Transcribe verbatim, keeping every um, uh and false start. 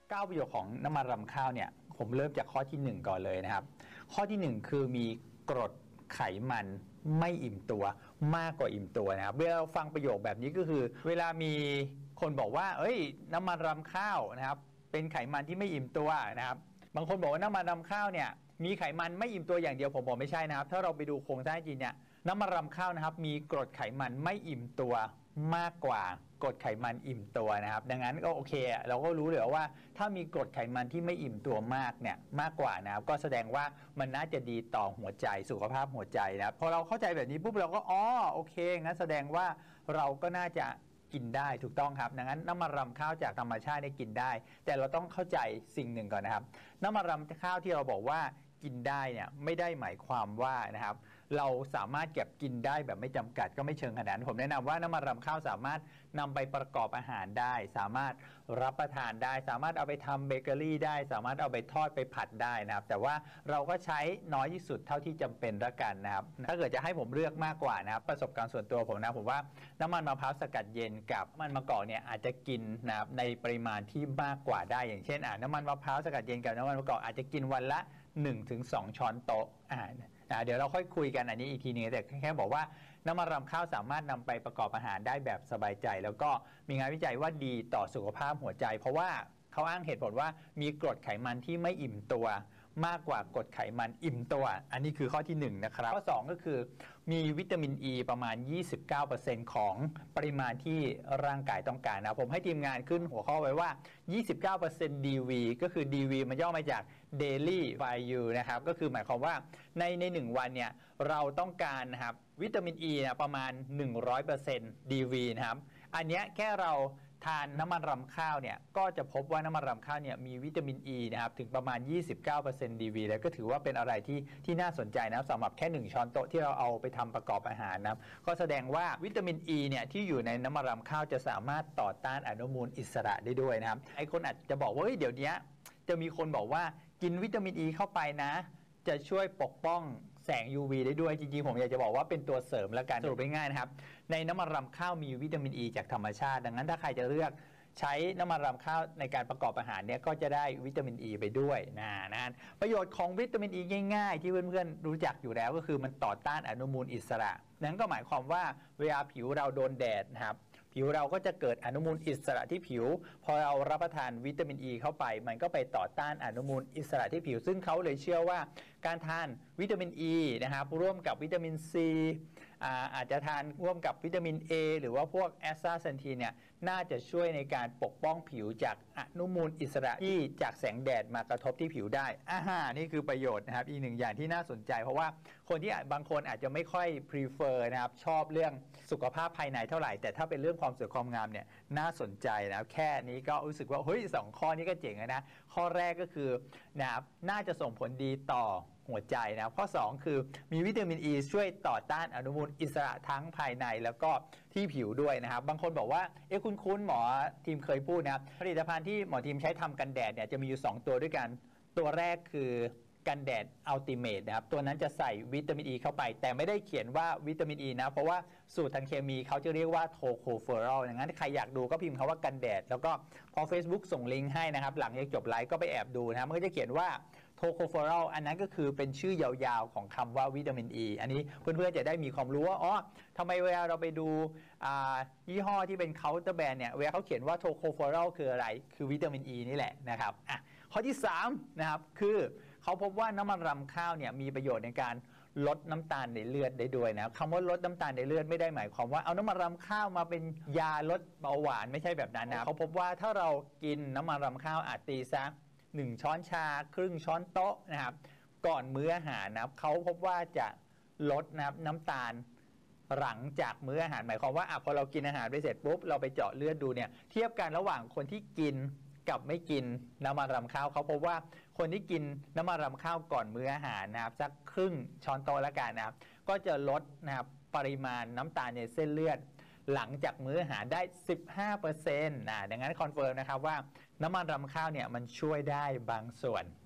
เก้าประโยชน์ของน้ำมันรำข้าวเนี่ยผมเริ่มจากข้อที่หนึ่งก่อนเลยนะครับข้อที่หนึ่งคือมีกรดไขมันไม่อิ่มตัวมากกว่าอิ่มตัวนะครับเวลาเราฟังประโยคแบบนี้ก็คือเวลามีคนบอกว่าเอ้ยน้ำมันรำข้าวนะครับเป็นไขมันที่ไม่อิ่มตัวนะครับบางคนบอกว่าน้ำมันรำข้าวเนี่ยมีไขมันไม่อิ่มตัวอย่างเดียวผมบอกไม่ใช่นะครับถ้าเราไปดูโครงสร้างจริงเนี่ยน้ำมันรำข้าวนะครับมีกรดไขมันไม่อิ่มตัวมากกว่ากรดไขมันอิ่มตัวนะครับดังนั้นก็โอเคเราก็รู้เลยว่าถ้ามีกรดไขมันที่ไม่อิ่มตัวมากเนี่ยมากกว่านะครับก็แสดงว่ามันน่าจะดีต่อหัวใจสุขภาพหัวใจนะครับพอเราเข้าใจแบบนี้ปุ๊บเราก็อ๋อโอเคงั้นแสดงว่าเราก็น่าจะกินได้ถูกต้องครับดังนั้นน้ำมันรำข้าวจากธรรมชาติได้กินได้แต่เราต้องเข้าใจสิ่งหนึ่งก่อนนะครับน้ำมันรำข้าวที่เราบอกว่ากินได้เนี่ยไม่ได้หมายความว่านะครับเราสามารถเก็บกินได้แบบไม่จำกัดก็ไม่เชิงขนาดนั้นผมแนะนำว่าน้ำมันรำข้าวสามารถนำไปประกอบอาหารได้สามารถรับประทานได้สามารถเอาไปทำเบเกอรี่ได้สามารถเอาไปทอดไปผัดได้นะครับแต่ว่าเราก็ใช้น้อยที่สุดเท่าที่จำเป็นละกันนะครับถ้าเกิดจะให้ผมเลือกมากกว่านะครับประสบการณ์ส่วนตัวผมนะผมว่าน้ำมันมะพร้าวสกัดเย็นกับน้ำมันมะกอกเนี่ยอาจจะกินนะครับในปริมาณที่มากกว่าได้อย่างเช่นอ่าน้ำมันมะพร้าวสกัดเย็นกับน้ำมันมะกอกอาจจะกินวันละ หนึ่งถึงสอง ช้อนโต๊ะอ่าเดี๋ยวเราค่อยคุยกันอันนี้อีกทีนึงแต่แค่บอกว่าน้ำมันรำข้าวสามารถนำไปประกอบอาหารได้แบบสบายใจแล้วก็มีงานวิจัยว่าดีต่อสุขภาพหัวใจเพราะว่าเขาอ้างเหตุผลว่ามีกรดไขมันที่ไม่อิ่มตัวมากกว่ากรดไขมันอิ่มตัวอันนี้คือข้อที่หนึ่งนะครับข้อสองก็คือมีวิตามินอ e ีประมาณ ยี่สิบเก้าเปอร์เซ็นต์ ของปริมาณที่ร่างกายต้องการนะผมให้ทีมงานขึ้นหัวข้อไว้ว่า ยี่สิบเก้าเปอร์เซ็นต์ ดี วี ก็คือ ดี วี มันย่อมาจาก Daily Value นะครับก็คือหมายความว่าในในหนึ่งวันเนี่ยเราต้องการนะครับวิตามินอ e ีนะประมาณ หนึ่งร้อยเปอร์เซ็นต์ ดี วี นะครับอันนี้แค่เราทานน้ำมันรำข้าวเนี่ยก็จะพบว่าน้ำมันรำข้าวเนี่ยมีวิตามินอ e ีนะครับถึงประมาณ ยี่สิบเก้าเปอร์เซ็นต์ ดี วี แล้วก็ถือว่าเป็นอะไรที่ที่น่าสนใจนะสำหรับแค่หนึ่งช้อนโต๊ะที่เราเอาไปทำประกอบอาหารนะก็แสดงว่าวิตามินอ e ีเนี่ยที่อยู่ในน้ำมันรำข้าวจะสามารถต่อต้านอนุมูลอิสระได้ด้วยนะครับไอ้คนอาจจะบอกว่าเฮ้ยเดี๋ยวนี้จะมีคนบอกว่ากินวิตามินอ e ีเข้าไปนะจะช่วยปกป้องแสง ยู วี ได้ด้วยจริงๆผมอยากจะบอกว่าเป็นตัวเสริมแล้วกันสรุปง่ายๆนะครับในน้ำมันรำข้าวมีวิตามินอ e ีจากธรรมชาติดังนั้นถ้าใครจะเลือกใช้น้ำมันรำข้าวในการประกอบอาหารเนี่ยก็จะได้วิตามินอ e ีไปด้วยนะนะประโยชน์ของวิตามินอ e ีง่ายๆที่เพื่อนๆรู้จักอยู่แล้วก็คือมันต่อต้านอนุมูลอิสระนั่นก็หมายความว่าเวลาผิวเราโดนแดดนะครับผิวเราก็จะเกิดอนุมูลอิสระที่ผิวพอเรารับประทานวิตามินอ e ีเข้าไปมันก็ไปต่อต้านอนุมูลอิสระที่ผิวซึ่งเขาเลยเชื่อว่าการทานวิตามินอ e ีนะครับร่วมกับวิตามินซีอาอาจจะทานร่วมกับวิตามิน A หรือว่าพวกแอสตาเซนทีนเนี่ยน่าจะช่วยในการปกป้องผิวจากอนุมูลอิสระที่จากแสงแดดมากระทบที่ผิวได้อ่านี่คือประโยชน์นะครับอีกหนึ่งอย่างที่น่าสนใจเพราะว่าคนที่บางคนอาจจะไม่ค่อย prefer นะครับชอบเรื่องสุขภาพภายในเท่าไหร่แต่ถ้าเป็นเรื่องความสวยความงามเนี่ยน่าสนใจนะแค่นี้ก็รู้สึกว่าเฮ้ยสองข้อนี้ก็เจ๋งนะข้อแรกก็คือนะครับน่าจะส่งผลดีต่อหัวใจนะข้อสองคือมีวิตามินอ e ีช่วยต่อต้านอนุมูลอิสระทั้งภายในแล้วก็ที่ผิวด้วยนะครับบางคนบอกว่าเอ๊ะคุ้นๆหมอทีมเคยพูดนะครับผลิตภัณฑ์ที่หมอทีมใช้ทำกันแดดเนี่ยจะมีอยู่สองตัวด้วยกันตัวแรกคือกันแดดอัลติเมทนะครับตัวนั้นจะใส่วิตามินอ e ีเข้าไปแต่ไม่ได้เขียนว่าวิตามินอ e ีนะเพราะว่าสูตรทางเคมีเขาจะเรียกว่าโทโคเฟอรอลอย่างนั้นใครอยากดูก็พิมพ์คำว่ากันแดดแล้วก็พอ Facebook ส่งลิงก์ให้นะครับหลังจากจบไลฟ์ก็ไปแอบดูนะครับมันก็จะเขียนว่าโทโคเฟอรอลอันนั้นก็คือเป็นชื่อยาวๆของคำว่าวิตามินอ e ีอันนี้เพื่อนๆจะได้มีความรู้ว่าอ๋อทำไมเวลาเราไปดูยี่ห้อที่เป็นเคาน์เตอร์แบรนด์เนี่ยเวลาเขาเขียนว่าโทโคเฟอรอลคืออะไรคือวิตามินอ e ีนี่แหละนะครับอ่ะข้อที่สามนะครับคือเขาพบว่าน้ำมันรำข้าวเนี่ยมีประโยชน์ในการลดน้ำตาลในเลือดได้ด้วยนะคำว่าลดน้ำตาลในเลือดไม่ได้หมายความว่าเอาน้ำมันรำข้าวมาเป็นยาลดเบาหวานไม่ใช่แบบนั้นนะเขาพบว่าถ้าเรากินน้ำมันรำข้าวอาจตีซะหนึ่งช้อนชาครึ่งช้อนโต๊ะนะครับก่อนมื้ออาหารนะครับเขาพบว่าจะลดนะครับน้ำตาลหลังจากมื้ออาหารหมายความว่าอ่ะพอเรากินอาหารไปเสร็จปุ๊บเราไปเจาะเลือดดูเนี่ยเทียบกันระหว่างคนที่กินกับไม่กินน้ำมันรำข้าวเขาพบว่าคนที่กินน้ำมันรำข้าวก่อนมื้ออาหารนะครับสักครึ่งช้อนโต๊ะละกันนะครับก็จะลดนะครับปริมาณน้ำตาลในเส้นเลือดหลังจากมื้ออาหารได้ สิบห้าเปอร์เซ็นต์ นะดังนั้นคอนเฟิร์มนะครับว่าน้ำมันรำข้าวเนี่ยมันช่วยได้บางส่วน